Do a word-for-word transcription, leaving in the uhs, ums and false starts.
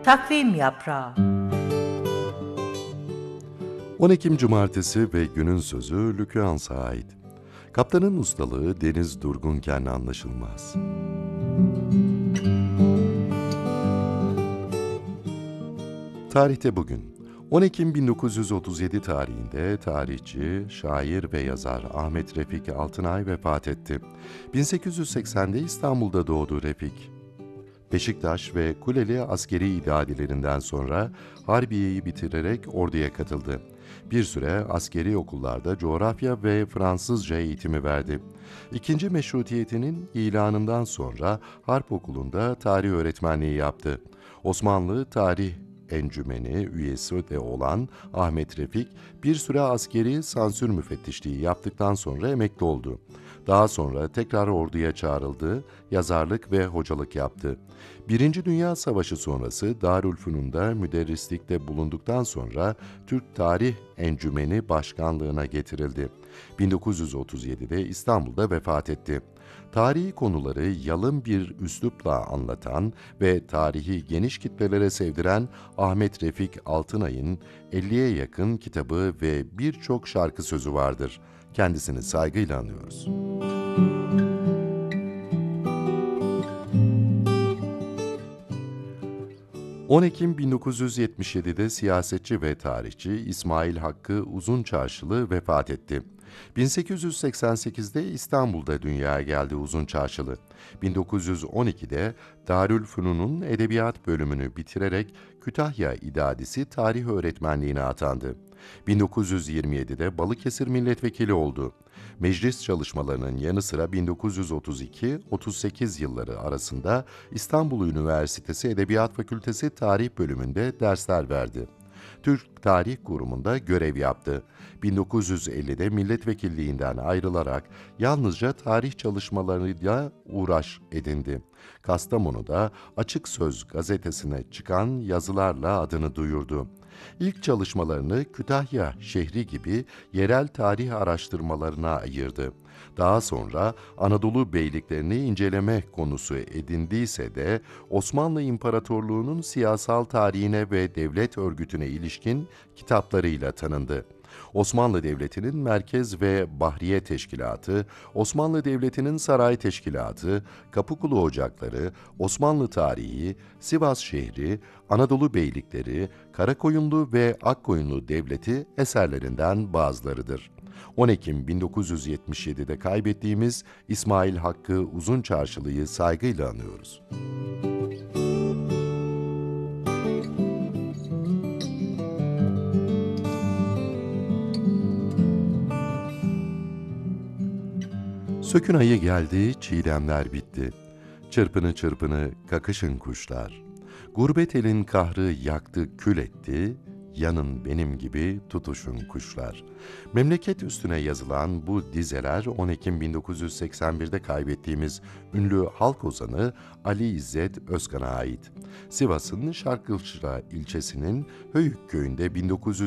Takvim Yaprağı. on Ekim Cumartesi ve günün sözü Lüküans'a ait. Kaptanın ustalığı deniz durgunken anlaşılmaz. Tarihte bugün, on Ekim bin dokuz yüz otuz yedi tarihinde tarihçi, şair ve yazar Ahmet Refik Altınay vefat etti. bin sekiz yüz seksende İstanbul'da doğdu Refik. Beşiktaş ve Kuleli askeri idadelerinden sonra Harbiye'yi bitirerek orduya katıldı. Bir süre askeri okullarda coğrafya ve Fransızca eğitimi verdi. İkinci Meşrutiyet'in ilanından sonra Harp Okulu'nda tarih öğretmenliği yaptı. Osmanlı Tarih Encümeni üyesi de olan Ahmet Refik, bir süre askeri sansür müfettişliği yaptıktan sonra emekli oldu. Daha sonra tekrar orduya çağrıldı, yazarlık ve hocalık yaptı. Birinci Dünya Savaşı sonrası Darülfünun'da müderrislikte bulunduktan sonra Türk Tarih Encümeni Başkanlığına getirildi. bin dokuz yüz otuz yedide İstanbul'da vefat etti. Tarihi konuları yalın bir üslupla anlatan ve tarihi geniş kitlelere sevdiren Ahmet Refik Altınay'ın elliye yakın kitabı ve birçok şarkı sözü vardır. Kendisini saygıyla anıyoruz. on Ekim bin dokuz yüz yetmiş yedide siyasetçi ve tarihçi İsmail Hakkı Uzunçarşılı vefat etti. bin sekiz yüz seksen sekizde İstanbul'da dünyaya geldi Uzunçarşılı. bin dokuz yüz on ikide Darülfünun'un Edebiyat bölümünü bitirerek Kütahya İdadisi Tarih Öğretmenliğine atandı. bin dokuz yüz yirmi yedide Balıkesir Milletvekili oldu. Meclis çalışmalarının yanı sıra bin dokuz yüz otuz iki otuz sekiz yılları arasında İstanbul Üniversitesi Edebiyat Fakültesi Tarih bölümünde dersler verdi. Türk Tarih Kurumu'nda görev yaptı. bin dokuz yüz ellide milletvekilliğinden ayrılarak yalnızca tarih çalışmalarıyla uğraş edindi. Kastamonu'da Açık Söz gazetesine çıkan yazılarla adını duyurdu. İlk çalışmalarını Kütahya şehri gibi yerel tarih araştırmalarına ayırdı. Daha sonra Anadolu beyliklerini inceleme konusu edindiyse de Osmanlı İmparatorluğu'nun siyasal tarihine ve devlet örgütüne ilişkin kitaplarıyla tanındı. Osmanlı Devleti'nin Merkez ve Bahriye Teşkilatı, Osmanlı Devleti'nin Saray Teşkilatı, Kapıkulu Ocakları, Osmanlı Tarihi, Sivas Şehri, Anadolu Beylikleri, Karakoyunlu ve Akkoyunlu Devleti eserlerinden bazılarıdır. on Ekim bin dokuz yüz yetmiş yedide kaybettiğimiz İsmail Hakkı Uzunçarşılı'yı saygıyla anıyoruz. Sökün ayı geldi, çiğdemler bitti. Çırpını çırpını kakışın kuşlar. Gurbet elin kahrı yaktı kül etti, yanın benim gibi tutuşun kuşlar. Memleket üstüne yazılan bu dizeler on Ekim bin dokuz yüz seksen birde kaybettiğimiz ünlü halk ozanı Ali İzzet Özkan'a ait. Sivas'ın Şarkışla ilçesinin Höyük köyünde bin dokuz yüz